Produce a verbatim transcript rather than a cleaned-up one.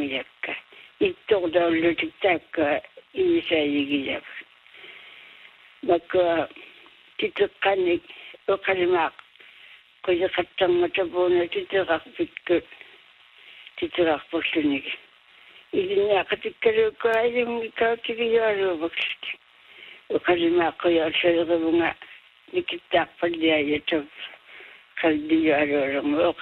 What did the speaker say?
miyakka ittordaullutiktaakka iisaayigiyak makka titeqqanik uqalimaaq qiseqattangatapuuna titeqarpikkut titeqarpullunik iginiaqatikkaluukkaayum kautigiyaluuvaksit uqalimaaqqiyarsaliqivunga nikittaaqpalliayatap qalbiyaaluulunga